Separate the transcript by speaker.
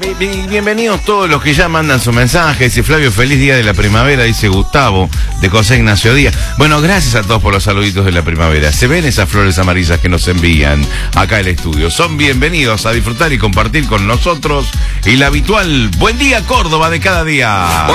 Speaker 1: Bienvenidos todos los que ya mandan su mensaje. Dice Flavio, feliz día de la primavera, dice Gustavo de José Ignacio Díaz. Bueno, gracias a todos por los saluditos de la primavera. Se ven esas flores amarillas que nos envían acá al estudio. Son bienvenidos a disfrutar y compartir con nosotros el habitual Buen Día Córdoba de cada día.